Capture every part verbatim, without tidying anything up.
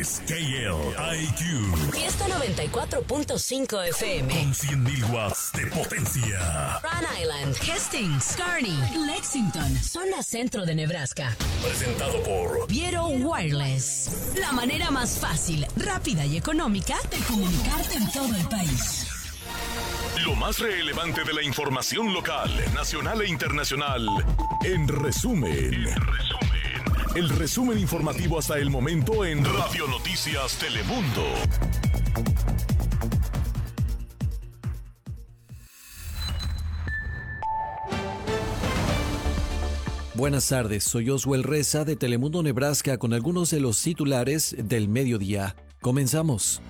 K L I Q. Fiesta noventa y cuatro punto cinco F M. Con cien mil watts de potencia. Rhode Island, Hastings, Kearney, Lexington, zona centro de Nebraska. Presentado por Viero Wireless. La manera más fácil, rápida y económica de comunicarte en todo el país. Lo más relevante de la información local, nacional e internacional. En resumen. En resumen. El resumen informativo hasta el momento en Radio Noticias Telemundo. Buenas tardes, soy Oswell Reza de Telemundo Nebraska con algunos de los titulares del mediodía. Comenzamos.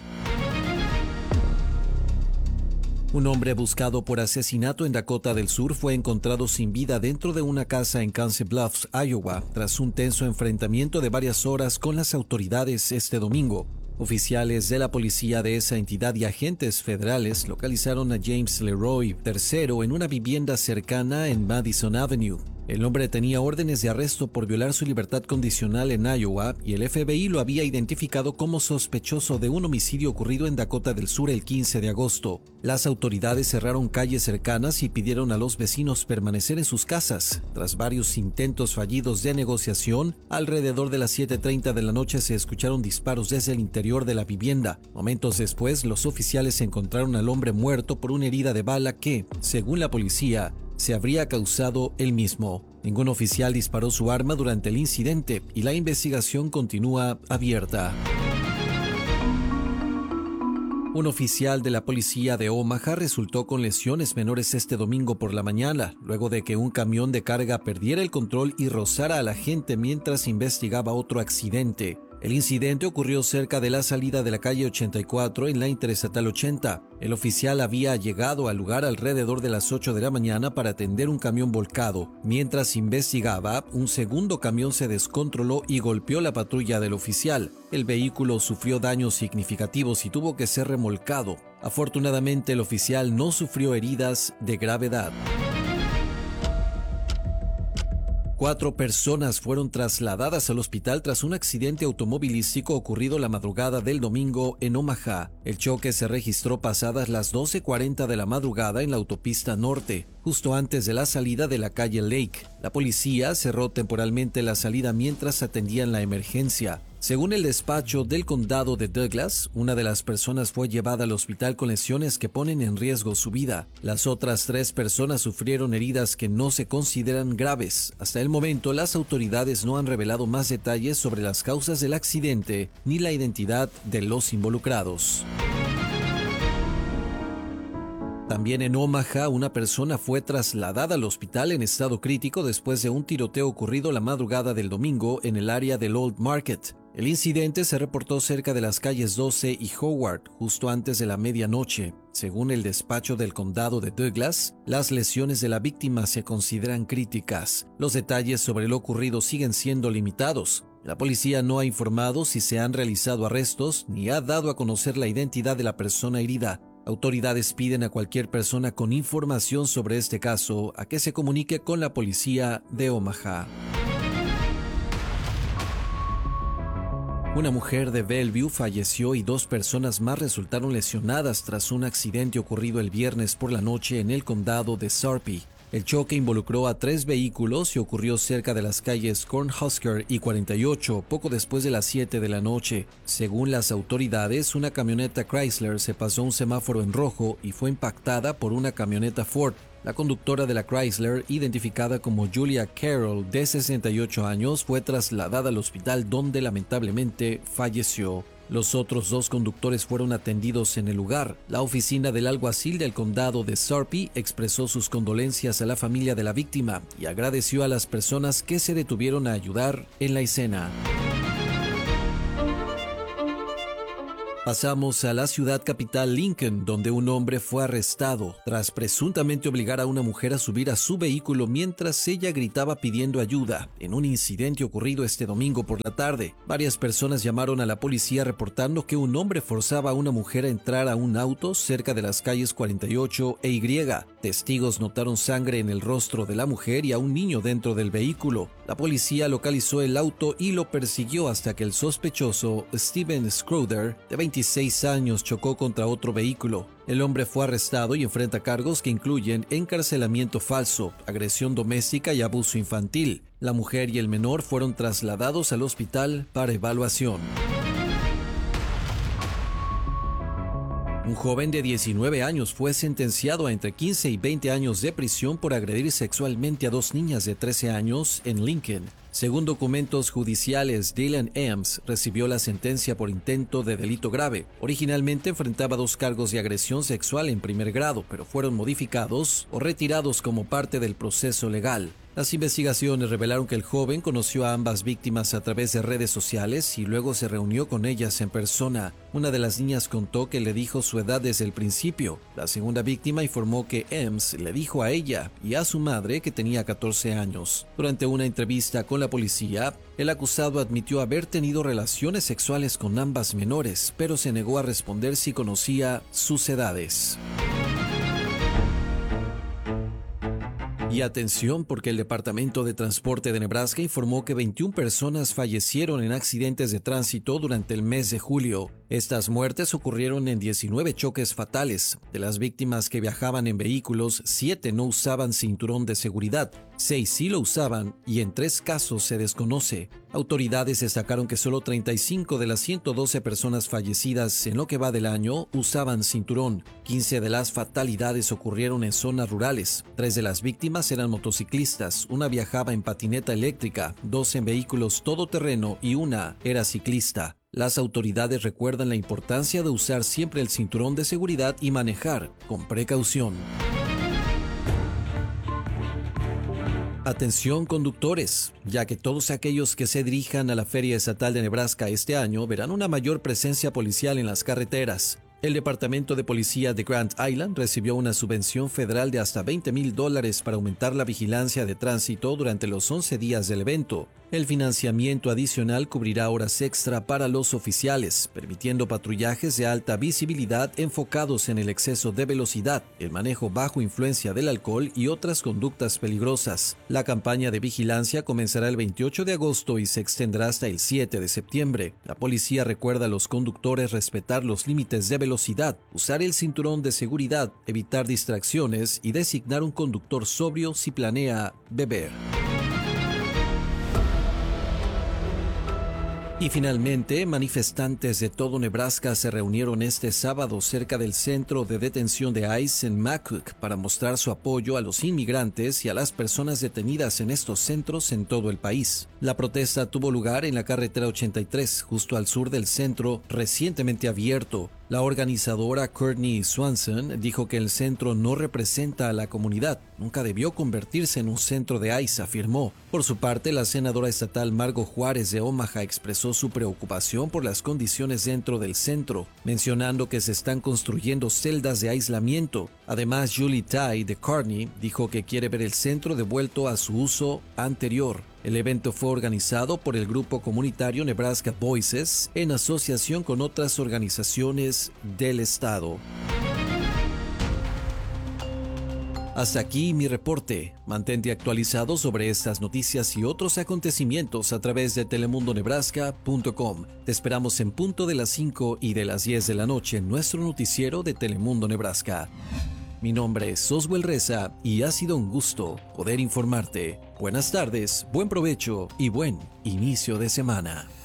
Un hombre buscado por asesinato en Dakota del Sur fue encontrado sin vida dentro de una casa en Council Bluffs, Iowa, tras un tenso enfrentamiento de varias horas con las autoridades este domingo. Oficiales de la policía de esa entidad y agentes federales localizaron a James Leroy tercero en una vivienda cercana en Madison Avenue. El hombre tenía órdenes de arresto por violar su libertad condicional en Iowa y el F B I lo había identificado como sospechoso de un homicidio ocurrido en Dakota del Sur el quince de agosto. Las autoridades cerraron calles cercanas y pidieron a los vecinos permanecer en sus casas. Tras varios intentos fallidos de negociación, alrededor de las siete treinta de la noche se escucharon disparos desde el interior de la vivienda. Momentos después, los oficiales encontraron al hombre muerto por una herida de bala que, según la policía, se habría causado él mismo. Ningún oficial disparó su arma durante el incidente y la investigación continúa abierta. Un oficial de la policía de Omaha resultó con lesiones menores este domingo por la mañana, luego de que un camión de carga perdiera el control y rozara a la gente mientras investigaba otro accidente. El incidente ocurrió cerca de la salida de la calle ochenta y cuatro en la Interestatal ochenta. El oficial había llegado al lugar alrededor de las ocho de la mañana para atender un camión volcado. Mientras investigaba, un segundo camión se descontroló y golpeó la patrulla del oficial. El vehículo sufrió daños significativos y tuvo que ser remolcado. Afortunadamente, el oficial no sufrió heridas de gravedad. Cuatro personas fueron trasladadas al hospital tras un accidente automovilístico ocurrido la madrugada del domingo en Omaha. El choque se registró pasadas las doce cuarenta de la madrugada en la autopista norte, justo antes de la salida de la calle Lake. La policía cerró temporalmente la salida mientras atendían la emergencia. Según el despacho del condado de Douglas, una de las personas fue llevada al hospital con lesiones que ponen en riesgo su vida. Las otras tres personas sufrieron heridas que no se consideran graves. Hasta el momento, las autoridades no han revelado más detalles sobre las causas del accidente ni la identidad de los involucrados. También en Omaha, una persona fue trasladada al hospital en estado crítico después de un tiroteo ocurrido la madrugada del domingo en el área del Old Market. El incidente se reportó cerca de las calles doce y Howard, justo antes de la medianoche. Según el despacho del condado de Douglas, las lesiones de la víctima se consideran críticas. Los detalles sobre lo ocurrido siguen siendo limitados. La policía no ha informado si se han realizado arrestos ni ha dado a conocer la identidad de la persona herida. Autoridades piden a cualquier persona con información sobre este caso a que se comunique con la policía de Omaha. Una mujer de Bellevue falleció y dos personas más resultaron lesionadas tras un accidente ocurrido el viernes por la noche en el condado de Sarpy. El choque involucró a tres vehículos y ocurrió cerca de las calles Cornhusker y cuarenta y ocho, poco después de las siete de la noche. Según las autoridades, una camioneta Chrysler se pasó un semáforo en rojo y fue impactada por una camioneta Ford. La conductora de la Chrysler, identificada como Julia Carroll, de sesenta y ocho años, fue trasladada al hospital donde lamentablemente falleció. Los otros dos conductores fueron atendidos en el lugar. La oficina del alguacil del condado de Sarpy expresó sus condolencias a la familia de la víctima y agradeció a las personas que se detuvieron a ayudar en la escena. Pasamos a la ciudad capital Lincoln, donde un hombre fue arrestado tras presuntamente obligar a una mujer a subir a su vehículo mientras ella gritaba pidiendo ayuda, en un incidente ocurrido este domingo por la tarde. Varias personas llamaron a la policía reportando que un hombre forzaba a una mujer a entrar a un auto cerca de las calles cuarenta y ocho e Y. Testigos notaron sangre en el rostro de la mujer y a un niño dentro del vehículo. La policía localizó el auto y lo persiguió hasta que el sospechoso, Steven Schroeder, de veintiséis años, chocó contra otro vehículo. El hombre fue arrestado y enfrenta cargos que incluyen encarcelamiento falso, agresión doméstica y abuso infantil. La mujer y el menor fueron trasladados al hospital para evaluación. Un joven de diecinueve años fue sentenciado a entre quince y veinte años de prisión por agredir sexualmente a dos niñas de trece años en Lincoln. Según documentos judiciales, Dylan Ames recibió la sentencia por intento de delito grave. Originalmente enfrentaba dos cargos de agresión sexual en primer grado, pero fueron modificados o retirados como parte del proceso legal. Las investigaciones revelaron que el joven conoció a ambas víctimas a través de redes sociales y luego se reunió con ellas en persona. Una de las niñas contó que le dijo su edad desde el principio. La segunda víctima informó que Ames le dijo a ella y a su madre que tenía catorce años. Durante una entrevista con la policía, el acusado admitió haber tenido relaciones sexuales con ambas menores, pero se negó a responder si conocía sus edades. Y atención, porque el Departamento de Transporte de Nebraska informó que veintiuna personas fallecieron en accidentes de tránsito durante el mes de julio. Estas muertes ocurrieron en diecinueve choques fatales. De las víctimas que viajaban en vehículos, siete no usaban cinturón de seguridad, seis sí lo usaban y en tres casos se desconoce. Autoridades destacaron que solo treinta y cinco de las ciento doce personas fallecidas en lo que va del año usaban cinturón. quince de las fatalidades ocurrieron en zonas rurales. Tres de las víctimas eran motociclistas, una viajaba en patineta eléctrica, dos en vehículos todoterreno y una era ciclista. Las autoridades recuerdan la importancia de usar siempre el cinturón de seguridad y manejar con precaución. Atención conductores, ya que todos aquellos que se dirijan a la Feria Estatal de Nebraska este año verán una mayor presencia policial en las carreteras. El Departamento de Policía de Grand Island recibió una subvención federal de hasta veinte mil dólares para aumentar la vigilancia de tránsito durante los once días del evento. El financiamiento adicional cubrirá horas extra para los oficiales, permitiendo patrullajes de alta visibilidad enfocados en el exceso de velocidad, el manejo bajo influencia del alcohol y otras conductas peligrosas. La campaña de vigilancia comenzará el veintiocho de agosto y se extenderá hasta el siete de septiembre. La policía recuerda a los conductores respetar los límites de velocidad, usar el cinturón de seguridad, evitar distracciones y designar un conductor sobrio si planea beber. Y finalmente, manifestantes de todo Nebraska se reunieron este sábado cerca del centro de detención de ICE en McCook para mostrar su apoyo a los inmigrantes y a las personas detenidas en estos centros en todo el país. La protesta tuvo lugar en la carretera ochenta y tres, justo al sur del centro recientemente abierto. La organizadora Courtney Swanson dijo que el centro no representa a la comunidad, nunca debió convertirse en un centro de ICE, afirmó. Por su parte, la senadora estatal Margo Juárez de Omaha expresó su preocupación por las condiciones dentro del centro, mencionando que se están construyendo celdas de aislamiento. Además, Julie Tai de Kearney dijo que quiere ver el centro devuelto a su uso anterior. El evento fue organizado por el grupo comunitario Nebraska Voices en asociación con otras organizaciones del estado. Hasta aquí mi reporte. Mantente actualizado sobre estas noticias y otros acontecimientos a través de telemundo nebraska punto com. Te esperamos en punto de las cinco y de las diez de la noche en nuestro noticiero de Telemundo Nebraska. Mi nombre es Oswell Reza y ha sido un gusto poder informarte. Buenas tardes, buen provecho y buen inicio de semana.